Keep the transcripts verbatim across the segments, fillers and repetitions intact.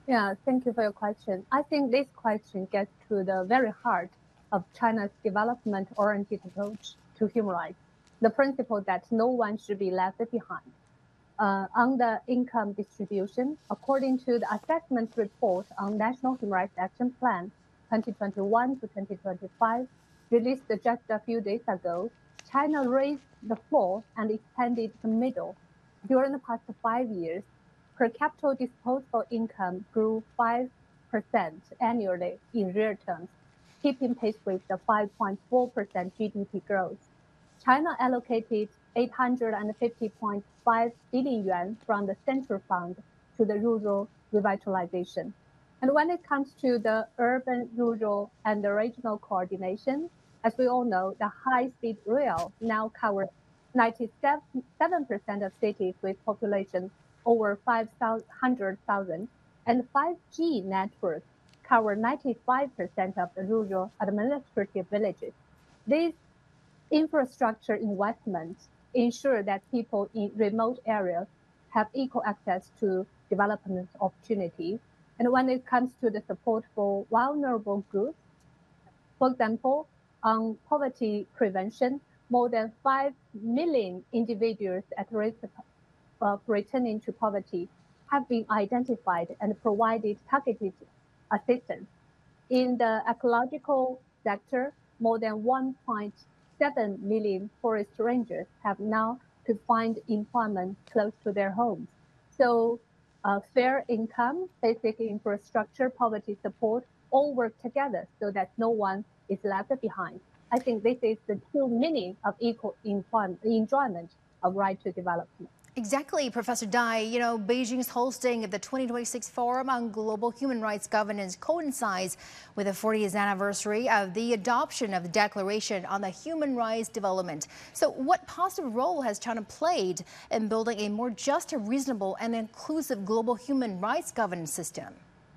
Yeah, thank you for your question. I think this question gets to the very heart of China's development-oriented approach to human rights, the principle that no one should be left behind. Uh, on the income distribution, according to the assessment report on National Human Rights Action Plan twenty twenty-one to twenty twenty-five, released just a few days ago, China raised the floor and expanded the middle. During the past five years, per capita disposable income grew five percent annually in real terms, keeping pace with the five point four percent G D P growth. China allocated eight hundred fifty point five billion yuan from the Central Fund to the rural revitalization. And when it comes to the urban, rural, and the regional coordination, as we all know, the high-speed rail now covers ninety-seven percent of cities with population over five hundred thousand, and five G networks cover ninety-five percent of the rural administrative villages. These infrastructure investments ensure that people in remote areas have equal access to development opportunities. And when it comes to the support for vulnerable groups, for example, on poverty prevention, more than five million individuals at risk of returning to poverty have been identified and provided targeted assistance. In the ecological sector, more than one point seven million forest rangers have now to find employment close to their homes. So uh, fair income, basic infrastructure, poverty support, all work together so that no one is left behind. I think this is the true meaning of equal enjoyment of right to development. Exactly, Professor Dai. You know, Beijing's hosting of the twenty twenty-six Forum on Global Human Rights Governance coincides with the fortieth anniversary of the adoption of the Declaration on the Human Rights Development. So what positive role has China played in building a more just, reasonable, and inclusive global human rights governance system?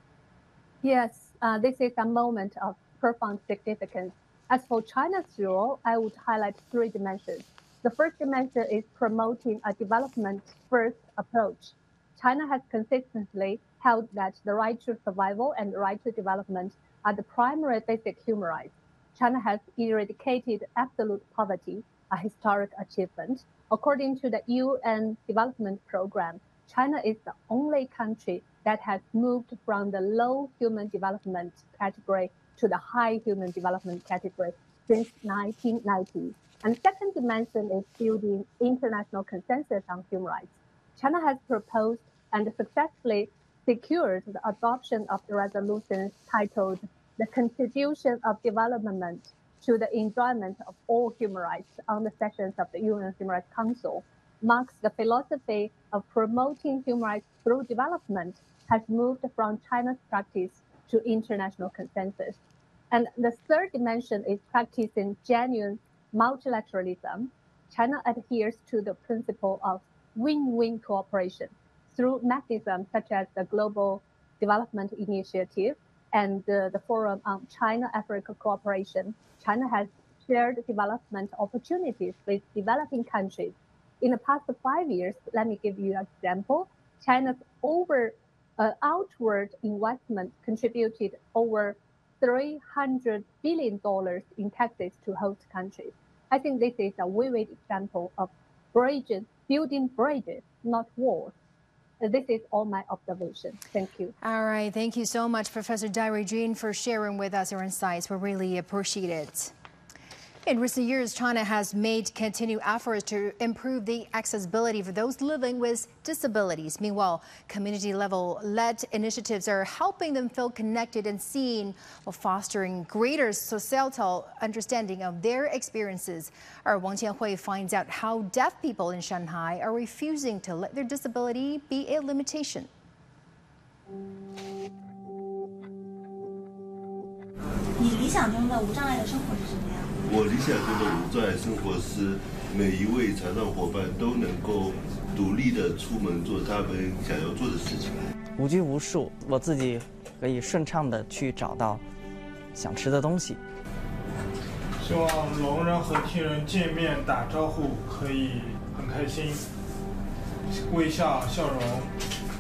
Yes, uh, this is a moment of profound significance. As for China's role, I would highlight three dimensions. The first dimension is promoting a development-first approach. China has consistently held that the right to survival and the right to development are the primary basic human rights. China has eradicated absolute poverty, a historic achievement. According to the U N Development Program, China is the only country that has moved from the low human development category to the high human development category since nineteen ninety. And second dimension is building international consensus on human rights. China has proposed and successfully secured the adoption of the resolutions titled "The Contribution of Development to the Enjoyment of All Human Rights" on the sessions of the U N Human Rights Council, marks the philosophy of promoting human rights through development has moved from China's practice to international consensus. And the third dimension is practicing genuine multilateralism. China adheres to the principle of win-win cooperation through mechanisms such as the Global Development Initiative and uh, the Forum on China-Africa Cooperation. China has shared development opportunities with developing countries. In the past five years, let me give you an example. China's over uh, outward investment contributed over three hundred billion dollars in taxes to host countries. I think this is a vivid example of bridges, building bridges, not walls. This is all my observation. Thank you. All right. Thank you so much, Professor Dai Ruijun, for sharing with us your insights. We really appreciate it. In recent years, China has made continued efforts to improve the accessibility for those living with disabilities. Meanwhile, community-level led initiatives are helping them feel connected and seen, while fostering greater societal understanding of their experiences. Our Wang Qianhui finds out how deaf people in Shanghai are refusing to let their disability be a limitation. 你理想中的无障碍的生活是什么样？ 我理想中的无障碍生活是每一位残障伙伴都能够独立的出门做他们想要做的事情。 无拘无束，我自己可以顺畅的去找到想吃的东西。 希望聋人和听人见面打招呼可以很开心，微笑笑容。